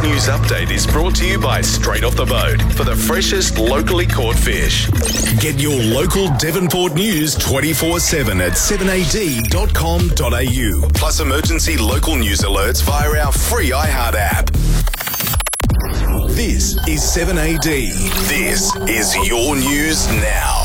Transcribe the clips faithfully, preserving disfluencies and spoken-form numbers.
News Update is brought to you by Straight Off the Boat for the freshest locally caught fish. Get your local Devonport news twenty-four seven at seven a d dot com dot a u. Plus emergency local news alerts via our free iHeart app. This is seven A D. This is your news now.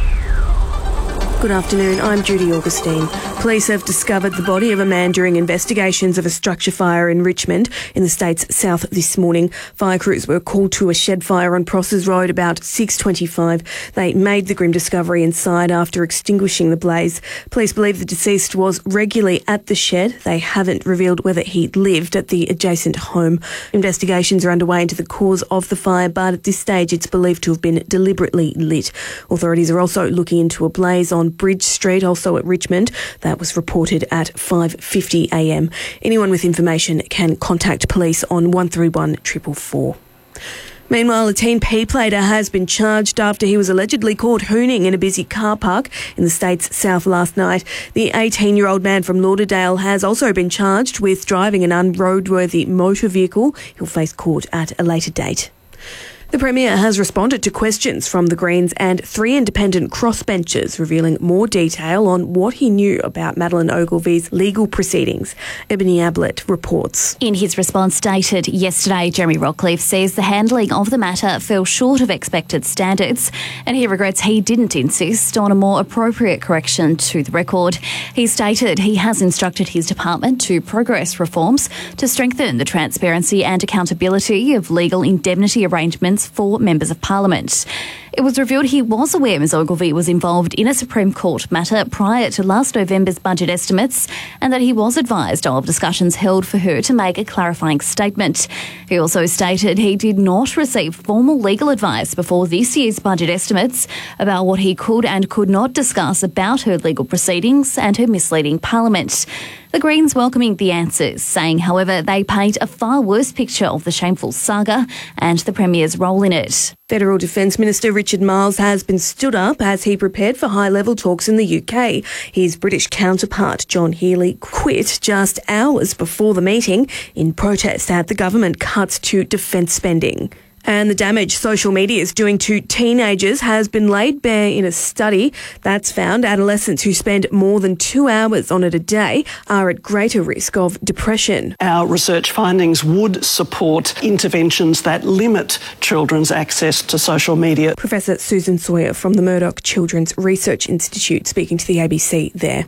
Good afternoon, I'm Judy Augustine. Police have discovered the body of a man during investigations of a structure fire in Richmond in the state's south this morning. Fire crews were called to a shed fire on Prosses Road about six twenty-five. They made the grim discovery inside after extinguishing the blaze. Police believe the deceased was regularly at the shed. They haven't revealed whether he lived at the adjacent home. Investigations are underway into the cause of the fire, but at this stage it's believed to have been deliberately lit. Authorities are also looking into a blaze on Bridge Street, also at Richmond. That was reported at five fifty a m. Anyone with information can contact police on one three one four four four. Meanwhile, a teen P-plater has been charged after he was allegedly caught hooning in a busy car park in the state's south last night. The eighteen-year-old man from Lauderdale has also been charged with driving an unroadworthy motor vehicle. He'll face court at a later date. The Premier has responded to questions from the Greens and three independent crossbenchers, revealing more detail on what he knew about Madeleine Ogilvy's legal proceedings. Ebony Ablett reports. In his response dated yesterday, Jeremy Rockcliffe says the handling of the matter fell short of expected standards, and he regrets he didn't insist on a more appropriate correction to the record. He stated he has instructed his department to progress reforms to strengthen the transparency and accountability of legal indemnity arrangements for members of Parliament. It was revealed he was aware Ms Ogilvy was involved in a Supreme Court matter prior to last November's budget estimates, and that he was advised of discussions held for her to make a clarifying statement. He also stated he did not receive formal legal advice before this year's budget estimates about what he could and could not discuss about her legal proceedings and her misleading Parliament. The Greens welcoming the answers, saying, however, they paint a far worse picture of the shameful saga and the Premier's role in it. Federal Defence Minister Richard Marles has been stood up as he prepared for high-level talks in the U K. His British counterpart, John Healey, quit just hours before the meeting in protest at the government cuts to defence spending. And the damage social media is doing to teenagers has been laid bare in a study that's found adolescents who spend more than two hours on it a day are at greater risk of depression. Our research findings would support interventions that limit children's access to social media. Professor Susan Sawyer from the Murdoch Children's Research Institute speaking to the A B C there.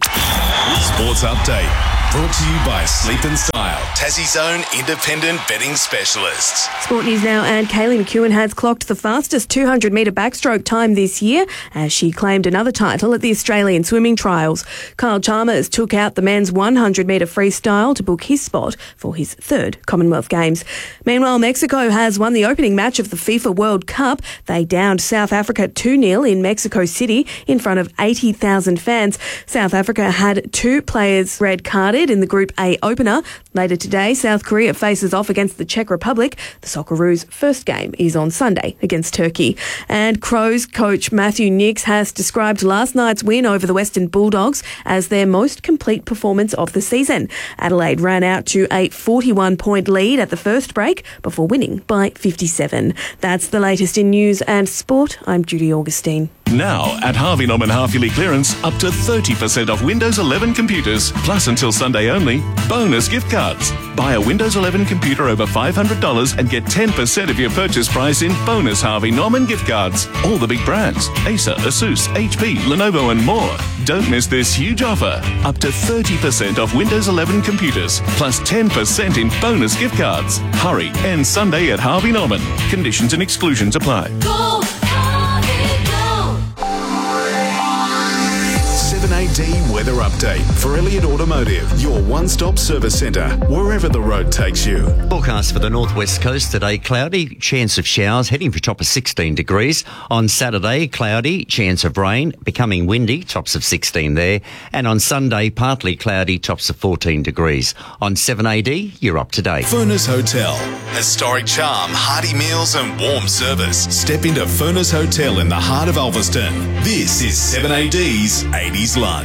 Sports Update. Brought to you by Sleep and Style, Tassie's own independent betting specialists. Sport news now, and Kaylee McEwen has clocked the fastest two hundred metre backstroke time this year as she claimed another title at the Australian Swimming Trials. Kyle Chalmers took out the men's one hundred metre freestyle to book his spot for his third Commonwealth Games. Meanwhile, Mexico has won the opening match of the FIFA World Cup. They downed South Africa two nil in Mexico City in front of eighty thousand fans. South Africa had two players red carded in the Group A opener. Later today, South Korea faces off against the Czech Republic. The Socceroos' first game is on Sunday against Turkey. And Crows coach Matthew Nicks has described last night's win over the Western Bulldogs as their most complete performance of the season. Adelaide ran out to a forty-one point lead at the first break before winning by fifty-seven. That's the latest in news and sport. I'm Judy Augustine. Now, at Harvey Norman Half Yearly Clearance, up to thirty percent off Windows eleven computers, plus until Sunday only, bonus gift cards. Buy a Windows eleven computer over five hundred dollars and get ten percent of your purchase price in bonus Harvey Norman gift cards. All the big brands, Acer, Asus, H P, Lenovo and more. Don't miss this huge offer. Up to thirty percent off Windows eleven computers, plus ten percent in bonus gift cards. Hurry, end Sunday at Harvey Norman. Conditions and exclusions apply. Go! seven A D Weather Update for Elliott Automotive, your one-stop service centre, wherever the road takes you. Forecast for the northwest coast today, cloudy, chance of showers, heading for a top of sixteen degrees. On Saturday, cloudy, chance of rain, becoming windy, tops of sixteen there. And on Sunday, partly cloudy, tops of fourteen degrees. On seven A D, you're up to date. Furness Hotel. Historic charm, hearty meals and warm service. Step into Furness Hotel in the heart of Ulverston. This is seven A D's eighties Lunch.